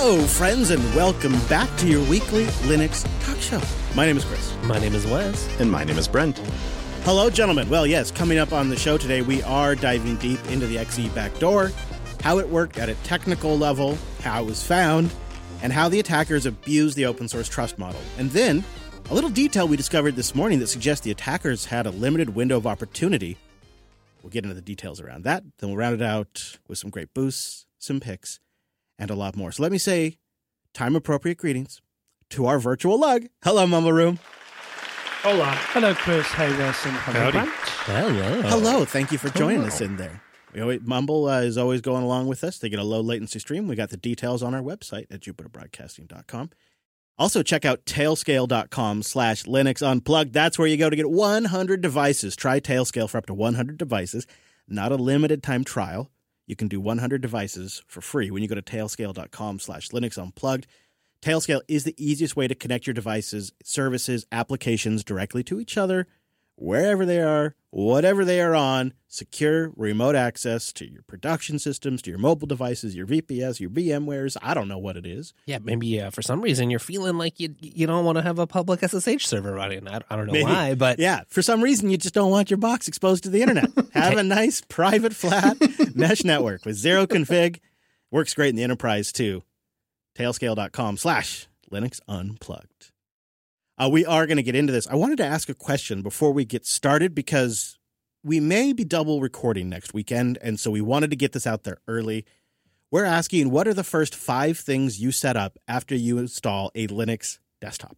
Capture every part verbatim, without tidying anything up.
Hello, friends, and welcome back to your weekly Linux talk show. My name is Chris. My name is Wes. And my name is Brent. Hello, gentlemen. Well, yes, coming up on the show today, we are diving deep into the X E backdoor, how it worked at a technical level, how it was found, and how the attackers abused the open source trust model. And then, a little detail we discovered this morning that suggests the attackers had a limited window of opportunity. We'll get into the details around that. Then we'll round it out with some great boosts, some picks, and a lot more. So let me say time-appropriate greetings to our virtual lug. Hello, Mumble Room. Hola. Hello, Chris. Hey, Wes, and hello, Brent. Hello. Hello. Thank you for joining Hello. us in there. We always, Mumble uh, is always going along with us. They get a low-latency stream. We got the details on our website at jupiter broadcasting dot com. Also, check out tailscale.com slash Linux Unplugged. That's where you go to get one hundred devices. Try Tailscale for up to one hundred devices. Not a limited time trial. You can do one hundred devices for free when you go to tailscale.com slash Linux Unplugged. Tailscale is the easiest way to connect your devices, services, applications directly to each other, wherever they are, whatever they are on. Secure remote access to your production systems, to your mobile devices, your V P S, your VMwares. I don't know what it is. Yeah, maybe uh, for some reason you're feeling like you you don't want to have a public S S H server running. I, I don't know Maybe. why, but Yeah, for some reason you just don't want your box exposed to the internet. Have a nice private flat mesh network with zero config. Works great in the enterprise too. Tailscale.com slash Linux Unplugged. Uh, we are going to get into this. I wanted to ask a question before we get started because we may be double recording next weekend, and so we wanted to get this out there early. We're asking, what are the first five things you set up after you install a Linux desktop?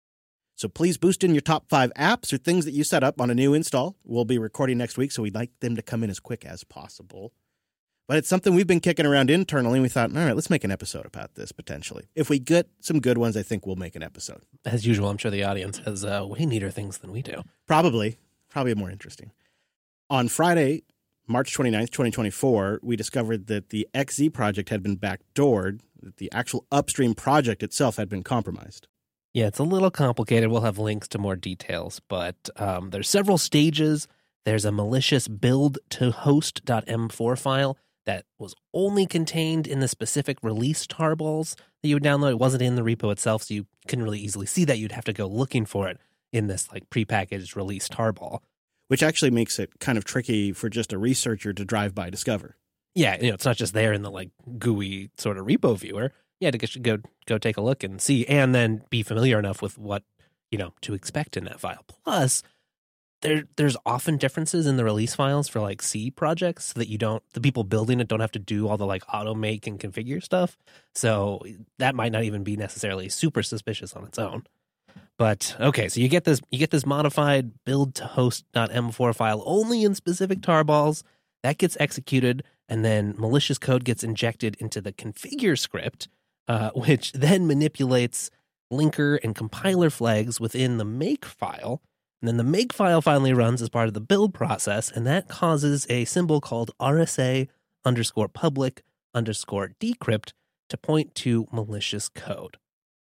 So please boost in your top five apps or things that you set up on a new install. We'll be recording next week, so we'd like them to come in as quick as possible. But it's something we've been kicking around internally, and we thought, all right, let's make an episode about this potentially. If we get some good ones, I think we'll make an episode. as usual, I'm sure the audience has uh, way neater things than we do. Probably. Probably more interesting. On Friday, March twenty-ninth, twenty twenty-four, we discovered that the X Z project had been backdoored, that the actual upstream project itself had been compromised. Yeah, it's a little complicated. We'll have links to more details, but um, there's several stages. There's a malicious build to host dot m four file that was only contained in the specific release tarballs that you would download. It wasn't in the repo itself, so you couldn't really easily see that. You'd have to go looking for it in this like prepackaged release tarball. Which actually makes it kind of tricky for just a researcher to drive by discover. Yeah, you know, it's not just there in the like gooey sort of repo viewer. Yeah, to get, go go take a look and see, and then be familiar enough with what, you know, to expect in that file. Plus, there there's often differences in the release files for like C projects so that you don't, the people building it don't have to do all the like auto make and configure stuff. So that might not even be necessarily super suspicious on its own. But okay, so you get this you get this modified build to host dot m four file only in specific tarballs. That gets executed, and then malicious code gets injected into the configure script, uh, which then manipulates linker and compiler flags within the make file. And then the make file finally runs as part of the build process, and that causes a symbol called R S A underscore public underscore decrypt to point to malicious code.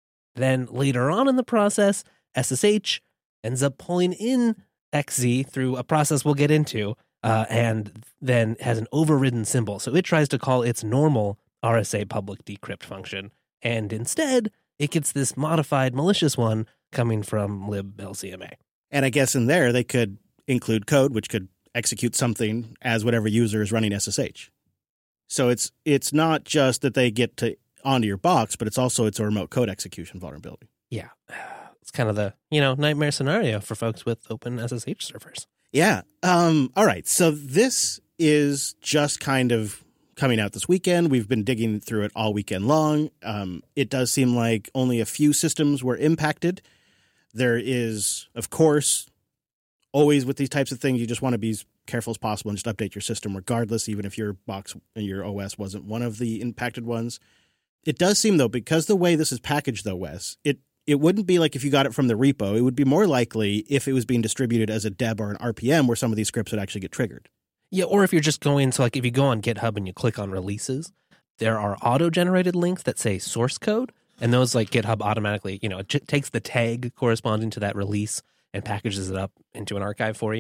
Then later on in the process, S S H ends up pulling in X Z through a process we'll get into, uh, and then has an overridden symbol. So it tries to call its normal R S A public decrypt function, and instead it gets this modified malicious one coming from liblcma. And I guess in there they could include code which could execute something as whatever user is running S S H. So it's it's not just that they get to onto your box, but it's also it's a remote code execution vulnerability. Yeah, it's kind of the, you know, nightmare scenario for folks with open S S H servers. Yeah. Um, all right. So this is just kind of coming out this weekend. We've been digging through it all weekend long. Um, it does seem like only a few systems were impacted. There is, of course, always with these types of things, you just want to be as careful as possible and just update your system regardless, even if your box and your O S wasn't one of the impacted ones. It does seem, though, because the way this is packaged, though, Wes, it, it wouldn't be like if you got it from the repo. It would be more likely if it was being distributed as a deb or an R P M where some of these scripts would actually get triggered. Yeah, or if you're just going, so like if you go on GitHub and you click on releases, there are auto-generated links that say source code, and those like GitHub automatically, you know, it j- takes the tag corresponding to that release and packages it up into an archive for you.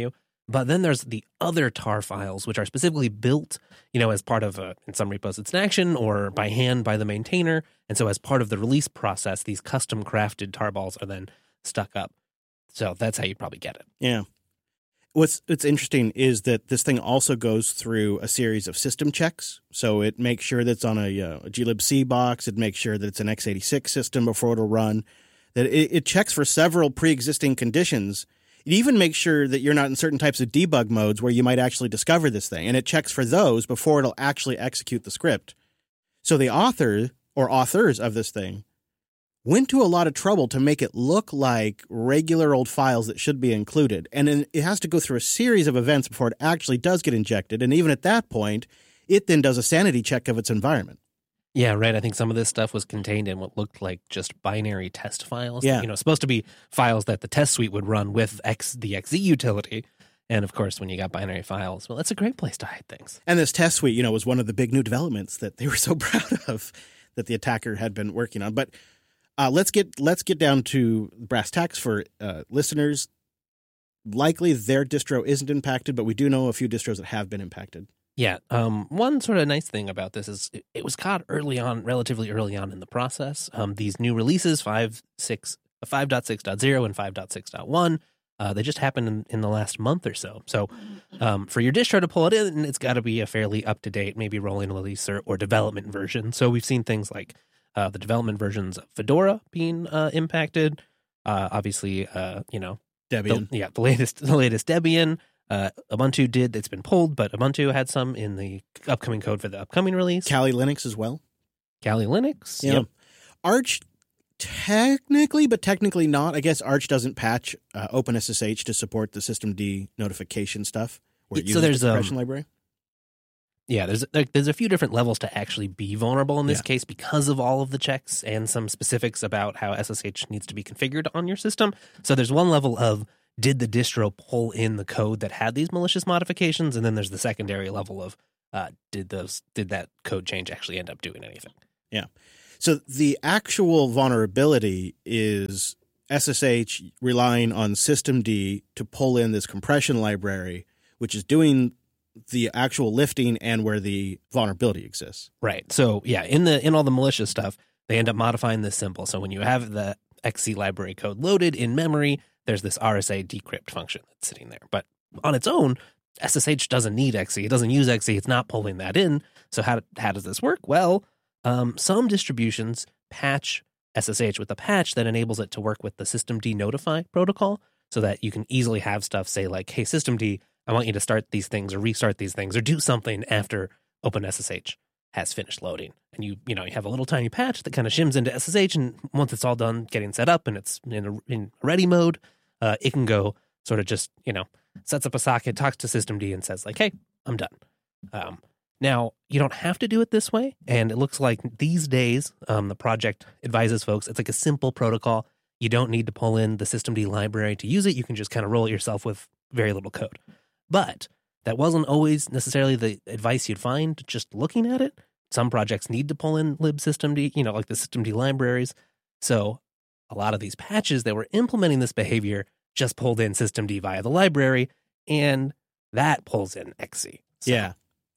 But then there's the other tar files, which are specifically built, you know, as part of, a, in some repos, it's an action or by hand by the maintainer. And so as part of the release process, these custom crafted tarballs are then stuck up. So that's how you probably get it. Yeah. What's what's interesting is that this thing also goes through a series of system checks. So it makes sure that it's on a, uh, a glibc box. It makes sure that it's an x eighty-six system before it'll run. That it, it checks for several pre-existing conditions. It even makes sure that you're not in certain types of debug modes where you might actually discover this thing. And it checks for those before it'll actually execute the script. So the author or authors of this thing went to a lot of trouble to make it look like regular old files that should be included. And then it has to go through a series of events before it actually does get injected. And even at that point, it then does a sanity check of its environment. Yeah, right. I think some of this stuff was contained in what looked like just binary test files. Yeah. You know, supposed to be files that the test suite would run with X, the X Z utility. And of course, when you got binary files, well, that's a great place to hide things. And this test suite, you know, was one of the big new developments that they were so proud of that the attacker had been working on. But uh, let's get let's get down to brass tacks for uh, listeners. Likely their distro isn't impacted, but we do know a few distros that have been impacted. Yeah. Um, one sort of nice thing about this is it, it was caught early on, relatively early on in the process. Um, these new releases, five point six point zero and five point six point one, uh, they just happened in, in the last month or so. So um, for your distro to pull it in, it's got to be a fairly up-to-date, maybe rolling release or, or development version. So we've seen things like uh, the development versions of Fedora being uh, impacted. Uh, obviously, uh, you know, Debian. The, yeah, the latest, the latest Debian. Uh, Ubuntu did, it's been pulled, but Ubuntu had some in the upcoming code for the upcoming release. Kali Linux as well. Kali Linux. Yeah. Yep. Arch, technically, but technically not. I guess Arch doesn't patch uh, OpenSSH to support the systemd notification stuff. Where it So uses there's, the compression um, library. Yeah, there's there, there's a few different levels to actually be vulnerable in this Yeah. case because of all of the checks and some specifics about how S S H needs to be configured on your system. So there's one level of, did the distro pull in the code that had these malicious modifications? And then there's the secondary level of, uh, did those did that code change actually end up doing anything? Yeah. So the actual vulnerability is S S H relying on systemd to pull in this compression library, which is doing the actual lifting and where the vulnerability exists. Right. So yeah, in the in all the malicious stuff, they end up modifying this symbol. So when you have the X C library code loaded in memory, there's this R S A decrypt function that's sitting there. But on its own, S S H doesn't need X C. It doesn't use X C. It's not pulling that in. So how how does this work? Well, um, some distributions patch S S H with a patch that enables it to work with the systemd notify protocol so that you can easily have stuff say like, hey, systemd, I want you to start these things or restart these things or do something after OpenSSH has finished loading. And you you know, you have a little tiny patch that kind of shims into S S H, and once it's all done getting set up and it's in a, in ready mode, uh, it can go sort of just, you know, sets up a socket, talks to systemd and says like, hey, I'm done. Um, now, you don't have to do it this way, and it looks like these days um, the project advises folks, it's like a simple protocol. You don't need to pull in the systemd library to use it. You can just kind of roll it yourself with very little code. But that wasn't always necessarily the advice you'd find just looking at it. Some projects need to pull in libsystemd, you know, like the systemd libraries. So a lot of these patches that were implementing this behavior just pulled in systemd via the library, and that pulls in X C. So, Yeah.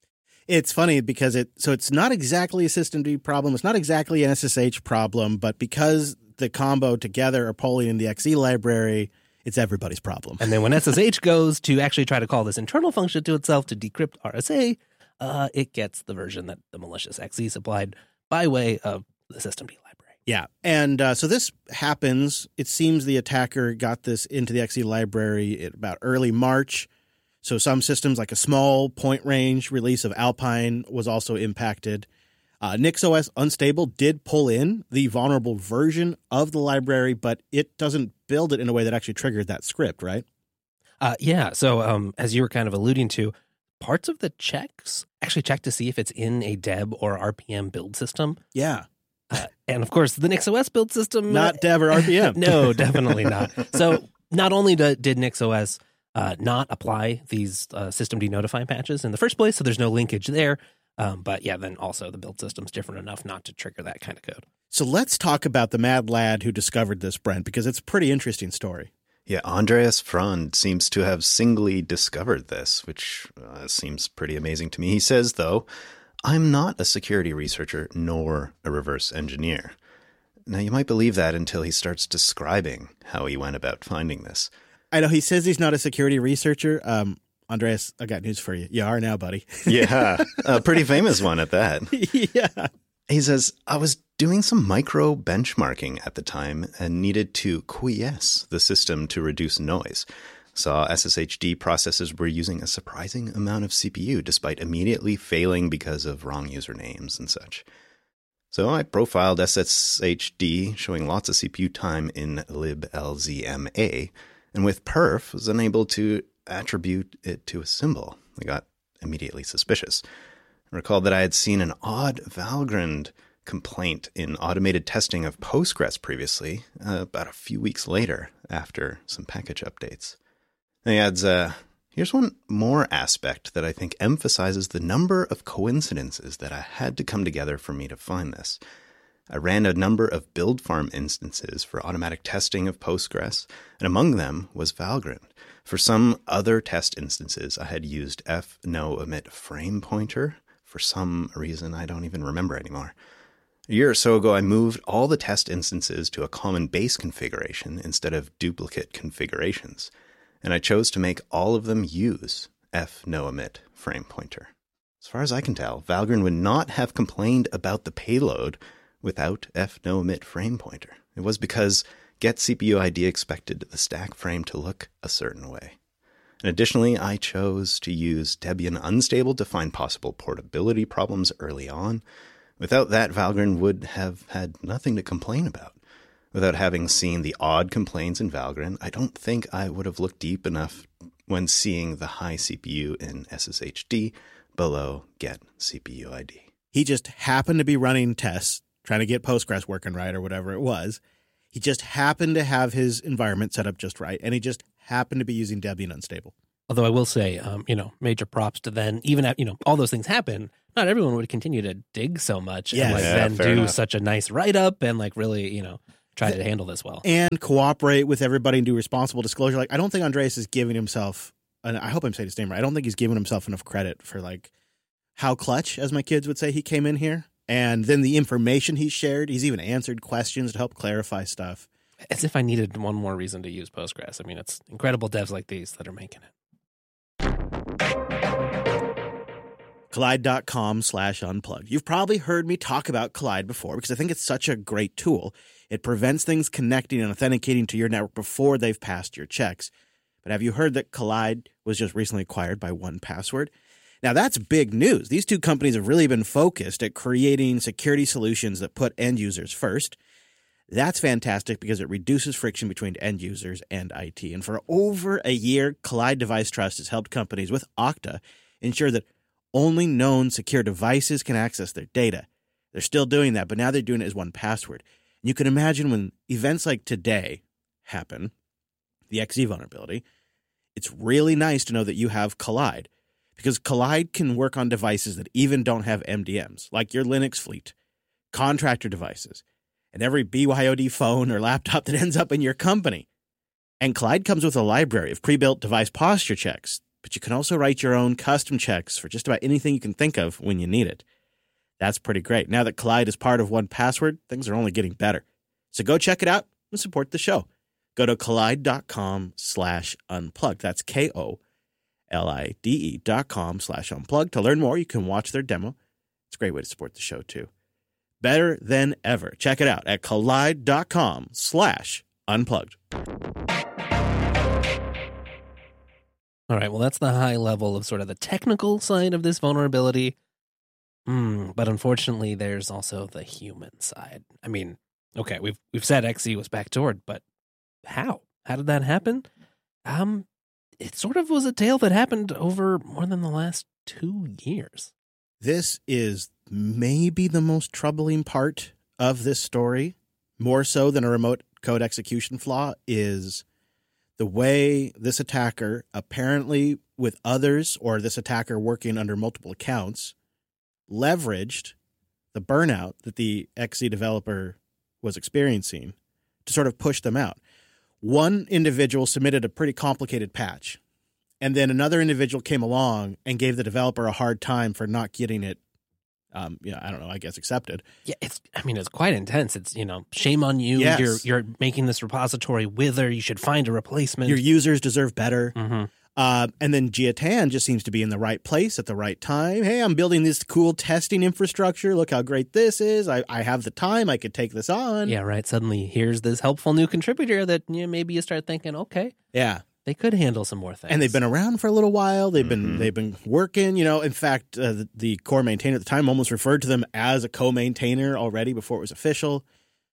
It's funny because it, so it's not exactly a systemd problem. It's not exactly an S S H problem, but because the combo together are pulling in the X C library, it's everybody's problem. And then when S S H goes to actually try to call this internal function to itself to decrypt R S A, uh, it gets the version that the malicious X C supplied by way of the systemd library. Yeah. And uh, so this happens. It seems the attacker got this into the X C library at about early March. So some systems, like a small point range release of Alpine, was also impacted. Uh, NixOS Unstable did pull in the vulnerable version of the library, but it doesn't build it in a way that actually triggered that script, right? Uh, yeah. So um, as you were kind of alluding to, parts of the checks actually check to see if it's in a Deb or R P M build system. Yeah. Uh, and of course, the NixOS build system. Not Deb or R P M. No, definitely not. So not only do, did NixOS uh, not apply these uh, systemd notify patches in the first place, so there's no linkage there. Um, but yeah, then also the build system's different enough not to trigger that kind of code. So let's talk about the mad lad who discovered this, Brent, because it's a pretty interesting story. Yeah, Andreas Frond seems to have singly discovered this, which uh, seems pretty amazing to me. He says, though, I'm not a security researcher nor a reverse engineer. Now, you might believe that until he starts describing how he went about finding this. I know he says he's not a security researcher. Um, Andreas, I got news for you. You are now, buddy. Yeah, a pretty famous one at that. Yeah. He says, I was doing some micro benchmarking at the time and needed to quiesce the system to reduce noise. Saw S S H D processors were using a surprising amount of C P U despite immediately failing because of wrong usernames and such. So I profiled S S H D, showing lots of C P U time in liblzma, and with perf was unable to attribute it to a symbol. I got immediately suspicious. I recalled that I had seen an odd Valgrind complaint in automated testing of Postgres previously, uh, about a few weeks later after some package updates. And he adds, uh, here's one more aspect that I think emphasizes the number of coincidences that I had to come together for me to find this. I ran a number of build farm instances for automatic testing of Postgres, and among them was Valgrind. For some other test instances, I had used fnoemit frame pointer. For some reason I don't even remember anymore. A year or so ago, I moved all the test instances to a common base configuration instead of duplicate configurations, and I chose to make all of them use fnoemit frame pointer. As far as I can tell, Valgrind would not have complained about the payload without fnoemit frame pointer. It was because get C P U I D expected the stack frame to look a certain way. And additionally, I chose to use Debian unstable to find possible portability problems early on. Without that, Valgrind would have had nothing to complain about. Without having seen the odd complaints in Valgrind, I don't think I would have looked deep enough when seeing the high C P U in S S H D below get C P U I D. He just happened to be running tests, trying to get Postgres working right or whatever it was. He just happened to have his environment set up just right, and he just happened to be using Debian unstable. Although I will say, um, you know, major props to then, even at, you know, all those things happen, not everyone would continue to dig so much Yes. and like Yeah, then fair do enough. such a nice write-up and like really, you know, try to handle this well. And cooperate with everybody and do responsible disclosure. Like, I don't think Andreas is giving himself, and I hope I'm saying his name right, I don't think he's giving himself enough credit for like how clutch, as my kids would say, he came in here. And then the information he shared, he's even answered questions to help clarify stuff. As if I needed one more reason to use Postgres. I mean, it's incredible devs like these that are making it. Kolide.com slash unplugged. You've probably heard me talk about Kolide before because I think it's such a great tool. It prevents things connecting and authenticating to your network before they've passed your checks. But have you heard that Kolide was just recently acquired by one password? Now, that's big news. These two companies have really been focused at creating security solutions that put end users first. That's fantastic because it reduces friction between end users and I T. And for over a year, Kolide Device Trust has helped companies with Okta ensure that only known secure devices can access their data. They're still doing that, but now they're doing it as one password. And you can imagine when events like today happen, the X E vulnerability, it's really nice to know that you have Kolide. Because Kolide can work on devices that even don't have M D Ms, like your Linux fleet, contractor devices, and every B Y O D phone or laptop that ends up in your company. And Kolide comes with a library of pre-built device posture checks, but you can also write your own custom checks for just about anything you can think of when you need it. That's pretty great. Now that Kolide is part of one password, things are only getting better. So go check it out and support the show. Go to kolide.com slash unplugged. That's K-O. L-I-D-E dot com slash unplugged. To learn more, you can watch their demo. It's a great way to support the show, too. Better than ever. Check it out at kolide.com slash unplugged. All right, well, that's the high level of sort of the technical side of this vulnerability. Mm, but unfortunately, there's also the human side. I mean, okay, we've we've said X E was backdoored, but how? How did that happen? Um... It sort of was a tale that happened over more than the last two years. This is maybe the most troubling part of this story, more so than a remote code execution flaw, is the way this attacker, apparently with others or this attacker working under multiple accounts, leveraged the burnout that the X E developer was experiencing to sort of push them out. one individual submitted a pretty complicated patch, and then another individual came along and gave the developer a hard time for not getting it, um, you know, I don't know, I guess accepted. Yeah, it's. I mean, it's quite intense. It's, you know, shame on you. Yes. You're you're making this repository wither. You should find a replacement. Your users deserve better. Mm-hmm. Uh, and then Jia Tan just seems to be in the right place at the right time. Hey, I'm building this cool testing infrastructure. Look how great this is. I, I have the time. I could take this on. Yeah, right. Suddenly, here's this helpful new contributor that, you know, maybe you start thinking, okay, Yeah. they could handle some more things. And they've been around for a little while. They've been Mhm. they've been working. You know, in fact, uh, the, the core maintainer at the time almost referred to them as a co-maintainer already before it was official.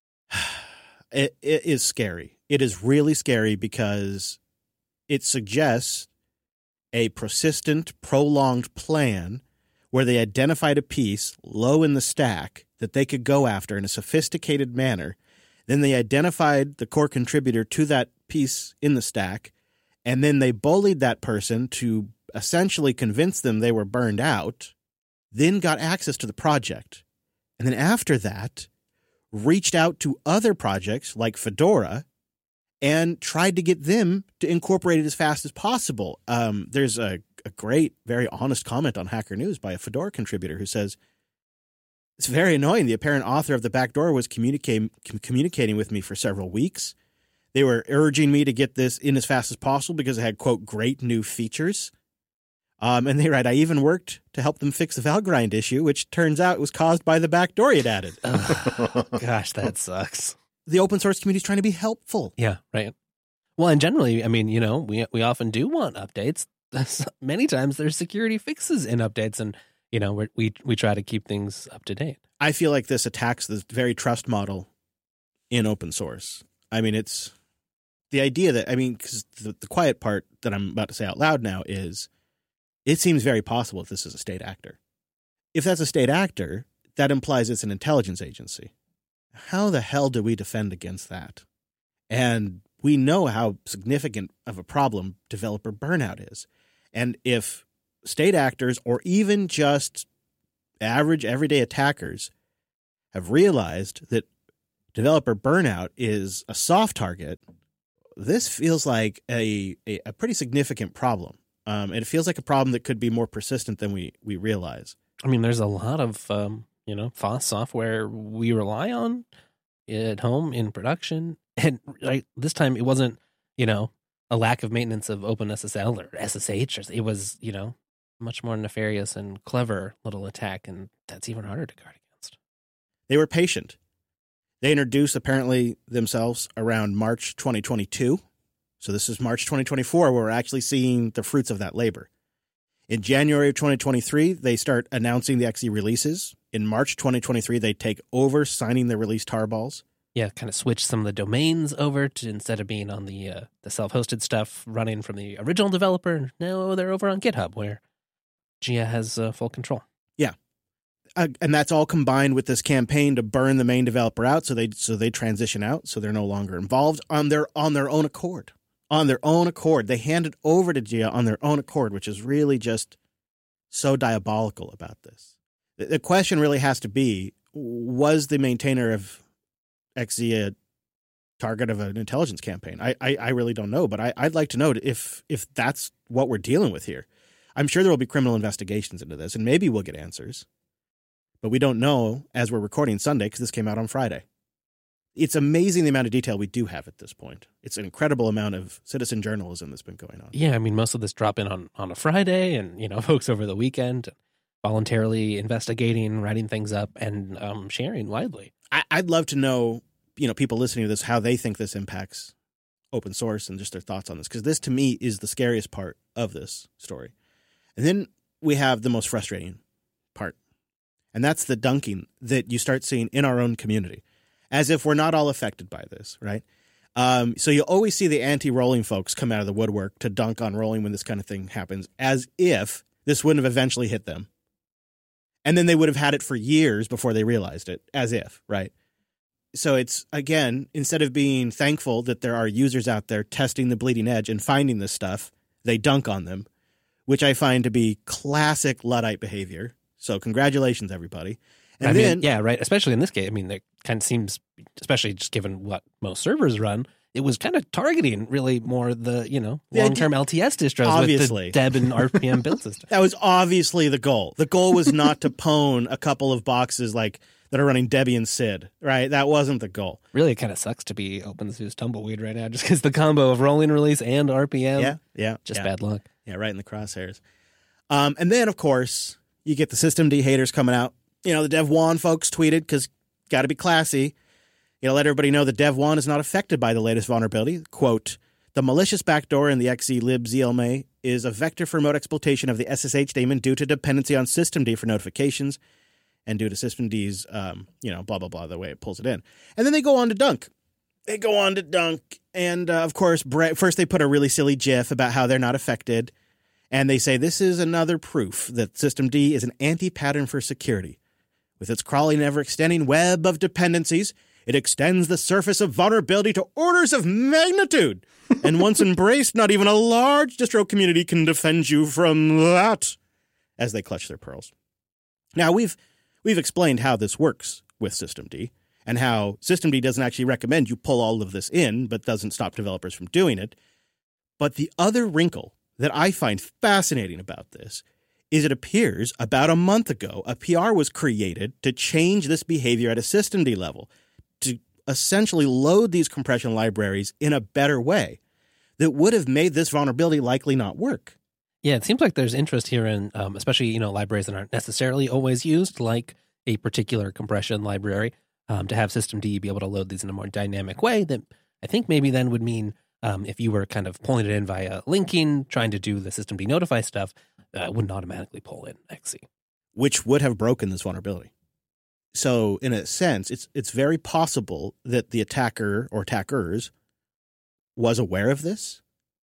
It, it is scary. It is really scary because it suggests a persistent, prolonged plan where they identified a piece low in the stack that they could go after in a sophisticated manner. Then they identified the core contributor to that piece in the stack, and then they bullied that person to essentially convince them they were burned out, then got access to the project. And then after that, reached out to other projects like Fedora and tried to get them to incorporate it as fast as possible. Um, there's a, a great, very honest comment on Hacker News by a Fedora contributor who says, it's very annoying. The apparent author of the backdoor was communicating com- communicating with me for several weeks. They were urging me to get this in as fast as possible because it had, quote, great new features. Um, and they write, I even worked to help them fix the Valgrind issue, which turns out was caused by the backdoor it added. Gosh, that sucks. The open source community is trying to be helpful. Yeah, right. Well, and generally, I mean, you know, we we often do want updates. Many times there's security fixes in updates, and, you know, we're, we we try to keep things up to date. I feel like this attacks the very trust model in open source. I mean, it's the idea that, I mean, because the, the quiet part that I'm about to say out loud now is it seems very possible if this is a state actor. If that's a state actor, that implies it's an intelligence agency. How the hell do we defend against that? And we know how significant of a problem developer burnout is. And if state actors or even just average everyday attackers have realized that developer burnout is a soft target, this feels like a, a, a pretty significant problem. Um, and it feels like a problem that could be more persistent than we, we realize. I mean, there's a lot of, um, you know, F O S software we rely on at home in production. And like this time it wasn't, you know, a lack of maintenance of OpenSSL or S S H. It was, you know, much more nefarious and clever little attack. And that's even harder to guard against. They were patient. They introduced apparently themselves around March twenty twenty-two. So this is March twenty twenty-four where we're actually seeing the fruits of that labor. In January of twenty twenty-three, they start announcing the X E releases. In March twenty twenty-three, they take over signing the release tarballs. Yeah, kind of switch some of the domains over to, instead of being on the uh, the self-hosted stuff running from the original developer, now they're over on GitHub where Jia has uh, full control. Yeah. Uh, and that's all combined with this campaign to burn the main developer out so they so they transition out, so they're no longer involved on their on their own accord. On their own accord. They hand it over to Jia on their own accord, which is really just so diabolical about this. The, the question really has to be, was the maintainer of X E a target of an intelligence campaign? I, I, I really don't know, but I, I'd like to know if if that's what we're dealing with here. I'm sure there will be criminal investigations into this, and maybe we'll get answers. But we don't know as we're recording Sunday because this came out on Friday. It's amazing the amount of detail we do have at this point. It's an incredible amount of citizen journalism that's been going on. Yeah, I mean, most of this drop in on, on a Friday and, you know, folks over the weekend voluntarily investigating, writing things up, and um, sharing widely. I, I'd love to know, you know, people listening to this, how they think this impacts open source and just their thoughts on this, because this, to me, is the scariest part of this story. And then we have the most frustrating part, and that's the dunking that you start seeing in our own community. As if we're not all affected by this, right? Um, so you always see the anti-rolling folks come out of the woodwork to dunk on rolling when this kind of thing happens, as if this wouldn't have eventually hit them. And then they would have had it for years before they realized it, as if, right? So it's, again, instead of being thankful that there are users out there testing the bleeding edge and finding this stuff, they dunk on them, which I find to be classic Luddite behavior. So congratulations, everybody. And I then, mean, yeah, right. Especially in this case, I mean, it kind of seems, especially just given what most servers run, it was kind of targeting really more the, you know, The long-term idea- L T S distros Obviously. with the Deb and R P M build system. That was obviously the goal. The goal was not to pwn a couple of boxes like that are running Debian S I D, right? That wasn't the goal. Really, it kind of sucks to be OpenSUSE Tumbleweed right now just because the combo of rolling release and R P M. Yeah, yeah. Just yeah. bad luck. Yeah, right in the crosshairs. Um, and then, of course, you get the systemd haters coming out. You know, the Dev one folks tweeted, because got to be classy, you know, let everybody know that Dev one is not affected by the latest vulnerability. Quote, the malicious backdoor in the X E lib Z L M A is a vector for remote exploitation of the S S H daemon due to dependency on systemd for notifications and due to systemd's, um, you know, blah, blah, blah, the way it pulls it in. And then they go on to dunk. They go on to dunk. And, uh, of course, Brett, first they put a really silly GIF about how they're not affected. And they say this is another proof that systemd is an anti-pattern for security. With its crawling, ever-extending web of dependencies, it extends the surface of vulnerability to orders of magnitude. And once embraced, not even a large distro community can defend you from that, as they clutch their pearls. Now, we've we've explained how this works with systemd and how systemd doesn't actually recommend you pull all of this in, but doesn't stop developers from doing it. But the other wrinkle that I find fascinating about this is it appears about a month ago, a P R was created to change this behavior at a systemd level, to essentially load these compression libraries in a better way that would have made this vulnerability likely not work. Yeah, it seems like there's interest here in, um, especially, you know, libraries that aren't necessarily always used, like a particular compression library, um, to have systemd be able to load these in a more dynamic way that I think maybe then would mean Um, if you were kind of pulling it in via linking, trying to do the systemd notify stuff, uh, it wouldn't automatically pull in X E. Which would have broken this vulnerability. So in a sense, it's it's very possible that the attacker or attackers was aware of this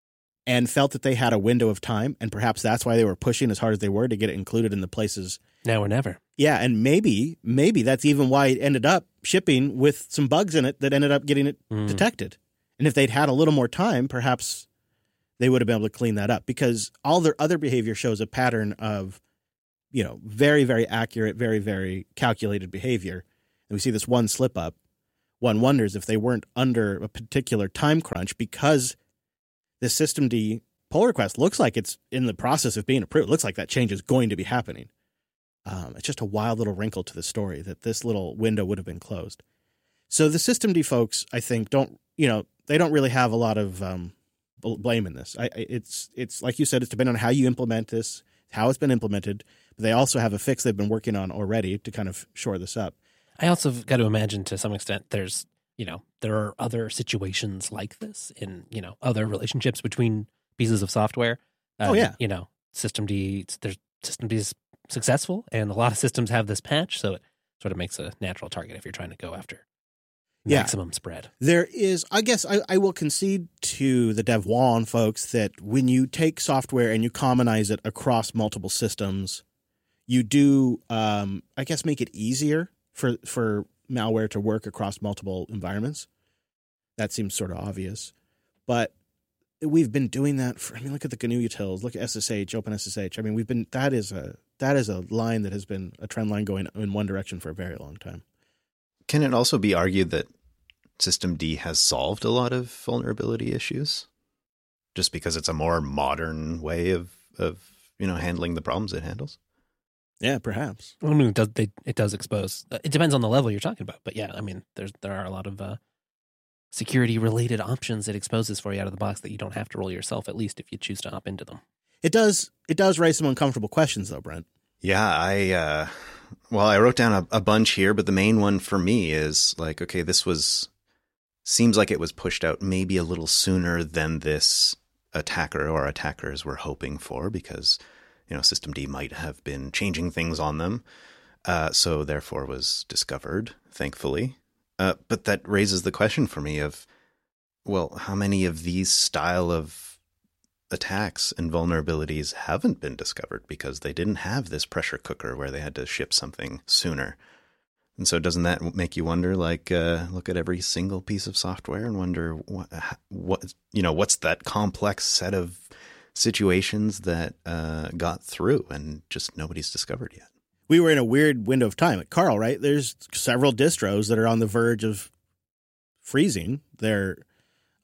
and felt that they had a window of time, and perhaps that's why they were pushing as hard as they were to get it included in the places. Now or never. Yeah, and maybe, maybe that's even why it ended up shipping with some bugs in it that ended up getting it Mm. detected. And if they'd had a little more time, perhaps they would have been able to clean that up, because all their other behavior shows a pattern of, you know, very, very accurate, very, very calculated behavior. And we see this one slip up. One wonders if they weren't under a particular time crunch, because the systemd pull request looks like it's in the process of being approved. It looks like that change is going to be happening. Um, it's just a wild little wrinkle to the story that this little window would have been closed. So the systemd folks, I think, don't, you know, they don't really have a lot of um, blame in this. I, it's it's like you said, it's depending on how you implement this, how it's been implemented. But they also have a fix they've been working on already to kind of shore this up. I also got to imagine to some extent there's, you know, there are other situations like this in, you know, other relationships between pieces of software. Um, Oh, yeah. You know, systemd, there's systemd is successful, and a lot of systems have this patch, so it sort of makes a natural target if you're trying to go after Yeah. maximum spread. There is, I guess I, I will concede to the Dev one folks that when you take software and you commonize it across multiple systems, you do, um, I guess, make it easier for, for malware to work across multiple environments. That seems sort of obvious. But we've been doing that for, I mean, look at the G N U utils, look at S S H, OpenSSH. I mean, we've been, that is a, that is a line that has been a trend line going in one direction for a very long time. Can it also be argued that systemd has solved a lot of vulnerability issues just because it's a more modern way of, of you know, handling the problems it handles? Yeah, perhaps. I mean, it does, they, it does expose. It depends on the level you're talking about, but yeah, I mean, there's there are a lot of uh, security-related options it exposes for you out of the box that you don't have to roll yourself, at least if you choose to hop into them. It does. It does raise some uncomfortable questions, though, Brent. Yeah, I uh, well, I wrote down a, a bunch here, but the main one for me is like, okay, this was seems like it was pushed out maybe a little sooner than this attacker or attackers were hoping for, because, you know, systemd might have been changing things on them. Uh, so therefore was discovered, thankfully. Uh, but that raises the question for me of, well, how many of these style of attacks and vulnerabilities haven't been discovered because they didn't have this pressure cooker where they had to ship something sooner? And so doesn't that make you wonder, like, uh, look at every single piece of software and wonder what, what, you know, what's that complex set of situations that uh, got through and just nobody's discovered yet? We were in a weird window of time. Carl, right? There's several distros that are on the verge of freezing their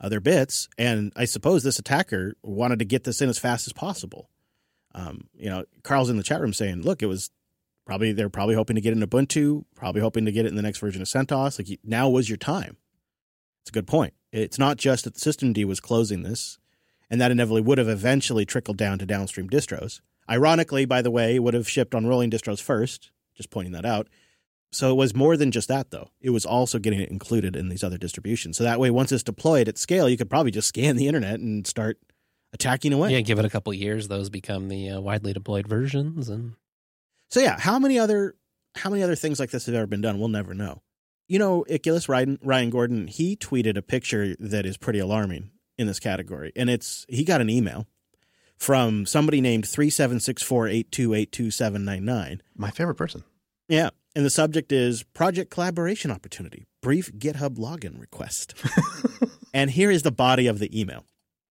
uh, their bits. And I suppose this attacker wanted to get this in as fast as possible. Um, you know, Carl's in the chat room saying, look, it was probably, they're probably hoping to get it in Ubuntu, probably hoping to get it in the next version of CentOS. Like, now was your time. It's a good point. It's not just that the systemd was closing this, and that inevitably would have eventually trickled down to downstream distros. Ironically, by the way, it would have shipped on rolling distros first, just pointing that out. So it was more than just that, though. It was also getting it included in these other distributions. So that way, once it's deployed at scale, you could probably just scan the internet and start attacking away. Yeah, give it a couple of years. Those become the uh, widely deployed versions. And so, yeah, how many other how many other things like this have ever been done? We'll never know. You know, Iculus, Ryan, Ryan Gordon, he tweeted a picture that is pretty alarming in this category. And it's he got an email from somebody named three seven six four eight two eight two seven nine nine. My favorite person. Yeah. And the subject is Project Collaboration Opportunity, brief GitHub login request. And here is the body of the email.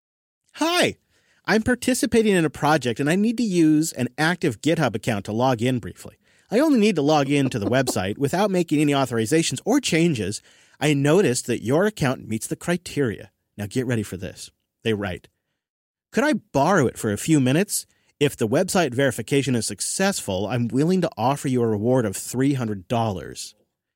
Hi, I'm participating in a project and I need to use an active GitHub account to log in briefly. I only need to log in to the website without making any authorizations or changes. I noticed that your account meets the criteria. Now get ready for this. They write, could I borrow it for a few minutes? If the website verification is successful, I'm willing to offer you a reward of three hundred dollars.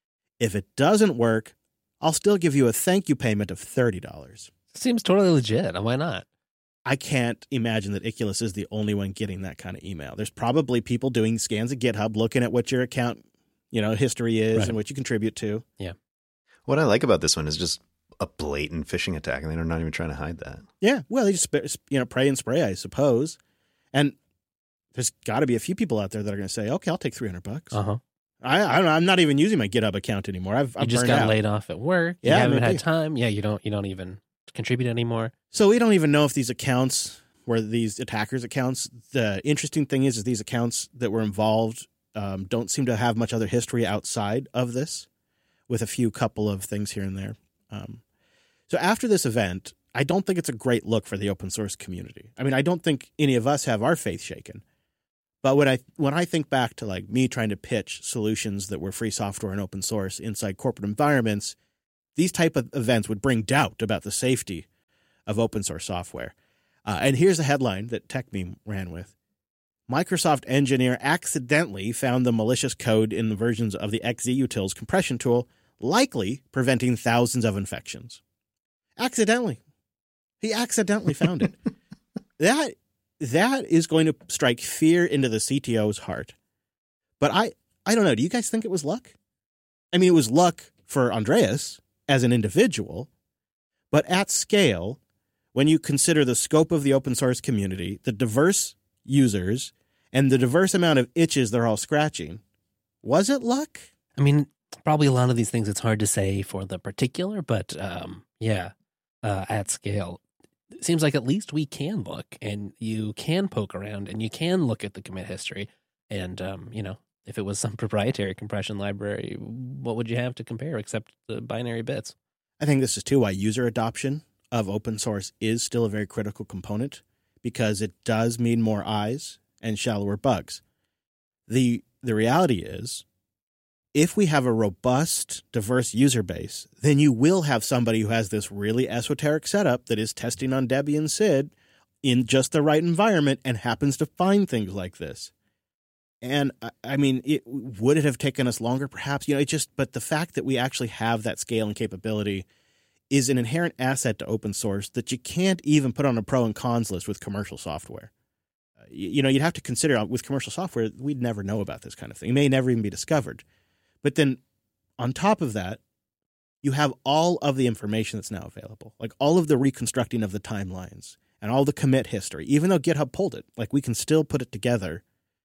If it doesn't work, I'll still give you a thank you payment of thirty dollars. Seems totally legit. Why not? I can't imagine that Iculus is the only one getting that kind of email. There's probably people doing scans of GitHub, looking at what your account, you know, history is Right. and what you contribute to. Yeah. What I like about this one is just a blatant phishing attack, and they're not even trying to hide that. Yeah, well, they just you know pray and spray, I suppose. And there's got to be a few people out there that are going to say, "Okay, I'll take three hundred bucks." Uh huh. I, I don't know, I'm not even using my GitHub account anymore. I've, You I've just burned got out. laid off at work. Yeah, you haven't maybe. had time. Yeah, you don't. You don't even contribute anymore. So we don't even know if these accounts were these attackers' accounts. The interesting thing is, is these accounts that were involved um, don't seem to have much other history outside of this, with a few couple of things here and there. Um, so after this event, I don't think it's a great look for the open source community. I mean, I don't think any of us have our faith shaken. But when I when I think back to like me trying to pitch solutions that were free software and open source inside corporate environments, these type of events would bring doubt about the safety of open source software. Uh, and here's a headline that TechMeme ran with. Microsoft engineer accidentally found the malicious code in the versions of the xzutils compression tool, likely preventing thousands of infections. Accidentally. He accidentally found it. That that is going to strike fear into the C T O's heart. But I, I don't know. Do you guys think it was luck? I mean, it was luck for Andreas as an individual, but at scale, when you consider the scope of the open source community, the diverse users, and the diverse amount of itches they're all scratching, was it luck? I mean, probably a lot of these things it's hard to say for the particular, but um, yeah, uh, at scale, it seems like at least we can look and you can poke around and you can look at the commit history. And, um, you know, if it was some proprietary compression library, what would you have to compare except the binary bits? I think this is too why user adoption of open source is still a very critical component, because it does mean more eyes and shallower bugs. The the reality is, if we have a robust, diverse user base, then you will have somebody who has this really esoteric setup that is testing on Debian and S I D in just the right environment and happens to find things like this. And I mean, it, would it have taken us longer? Perhaps, you know, it just, but the fact that we actually have that scale and capability is an inherent asset to open source that you can't even put on a pro and cons list with commercial software. Uh, you, you know, you'd have to consider with commercial software, we'd never know about this kind of thing. It may never even be discovered. But then on top of that, you have all of the information that's now available, like all of the reconstructing of the timelines and all the commit history. Even though GitHub pulled it, like we can still put it together.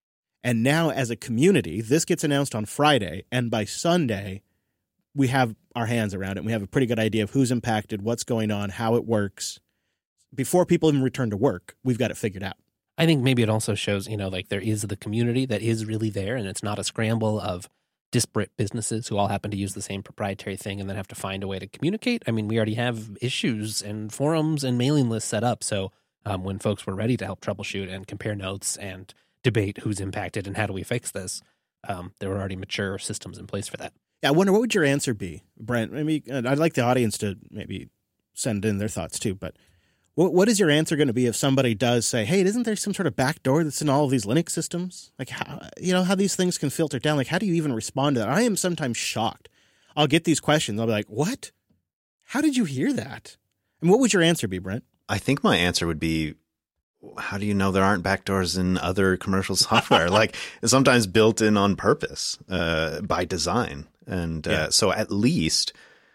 And now as a community, this gets announced on Friday, and by Sunday, we have our hands around it. And we have a pretty good idea of who's impacted, what's going on, how it works. Before people even return to work, we've got it figured out. I think maybe it also shows, you know, like there is the community that is really there, and it's not a scramble of disparate businesses who all happen to use the same proprietary thing and then have to find a way to communicate. I mean, we already have issues and forums and mailing lists set up. So um, when folks were ready to help troubleshoot and compare notes and debate who's impacted and how do we fix this, um, there were already mature systems in place for that. Yeah, I wonder, what would your answer be, Brent? Maybe I'd like the audience to maybe send in their thoughts too. But what what is your answer going to be if somebody does say, hey, isn't there some sort of backdoor that's in all of these Linux systems? Like, how, you know, how these things can filter down? Like, how do you even respond to that? I am sometimes shocked. I'll get these questions. I'll be like, what? How did you hear that? And what would your answer be, Brent? I think my answer would be, how do you know there aren't backdoors in other commercial software? Like, it's sometimes built in on purpose, uh, by design. And uh, Yeah. so at least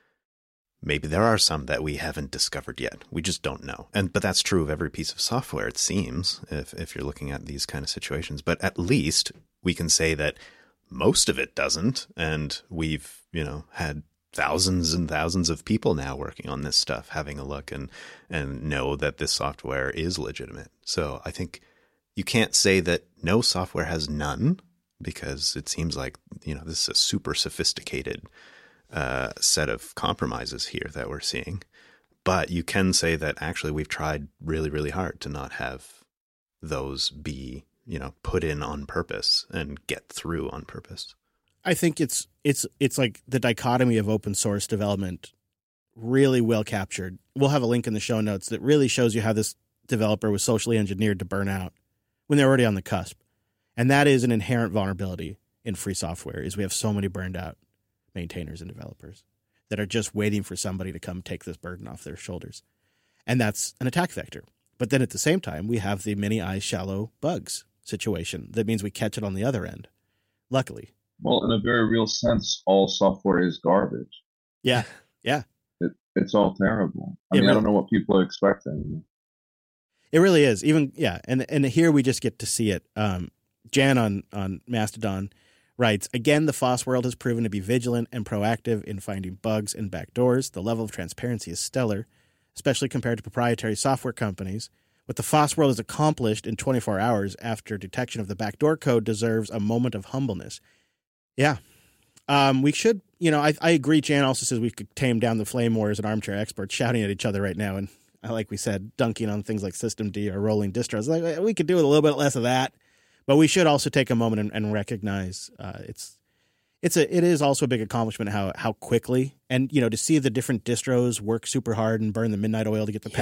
maybe there are some that we haven't discovered yet. We just don't know. And but that's true of every piece of software, it seems, if if you're looking at these kind of situations. But at least we can say that most of it doesn't. And we've, you know, had thousands and thousands of people now working on this stuff, having a look and and know that this software is legitimate. So I think you can't say that no software has none, because it seems like, you know, this is a super sophisticated uh, set of compromises here that we're seeing. But you can say that actually we've tried really, really hard to not have those be, you know, put in on purpose and get through on purpose. I think it's it's it's like the dichotomy of open source development really well captured. We'll have a link in the show notes that really shows you how this developer was socially engineered to burn out when they're already on the cusp. And that is an inherent vulnerability in free software, is we have so many burned out maintainers and developers that are just waiting for somebody to come take this burden off their shoulders. And that's an attack vector. But then at the same time, we have the many eyes shallow bugs situation. That means we catch it on the other end, luckily. Well, in a very real sense, all software is garbage. Yeah, yeah. It, it's all terrible. I It mean, I really- don't know what people are expecting. It really is. Even yeah, and and here we just get to see it. Um, Jan on on Mastodon writes, again, the F O S world has proven to be vigilant and proactive in finding bugs and backdoors. The level of transparency is stellar, especially compared to proprietary software companies. What the F O S world has accomplished in twenty-four hours after detection of the backdoor code deserves a moment of humbleness. Yeah. Um, we should, you know, I, I agree. Jan also says we could tame down the flame wars and armchair experts shouting at each other right now. And like we said, dunking on things like Systemd or rolling distros. Like, we could do with a little bit less of that. But we should also take a moment and, and recognize uh, it's it's a it is also a big accomplishment how how quickly, and you know, to see the different distros work super hard and burn the midnight oil to get the Yeah.